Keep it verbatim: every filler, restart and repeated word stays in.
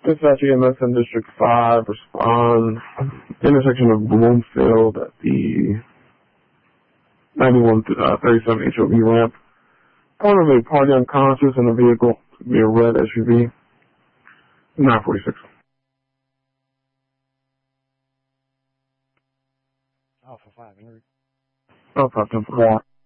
Dispatch E M S in District five, respond. Intersection of Bloomfield at the ninety-one thirty-seven H O V ramp. Owner of a party unconscious in a vehicle, to be a red S U V. nine forty-six. Alpha five, Henry. Alpha ten four.